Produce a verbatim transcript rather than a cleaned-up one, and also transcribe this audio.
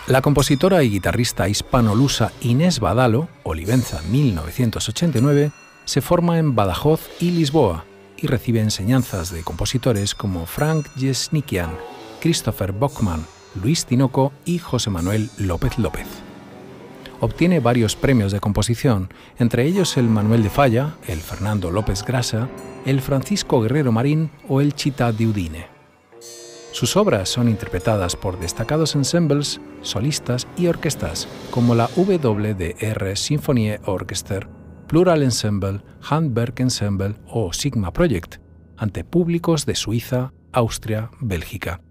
La compositora y guitarrista hispano-lusa Inés Badalo, Olivenza mil novecientos ochenta y nueve, se forma en Badajoz y Lisboa y recibe enseñanzas de compositores como Frank Jesnikian, Christopher Bockmann, Luis Tinoco y José Manuel López López. Obtiene varios premios de composición, entre ellos el Manuel de Falla, el Fernando López Grasa, el Francisco Guerrero Marín o el Città di Udine. Sus obras son interpretadas por destacados ensembles, solistas y orquestas, como la W D R Sinfonie Orchester, Plural Ensemble, Handwerk Ensemble o Sigma Project, ante públicos de Suiza, Austria, Bélgica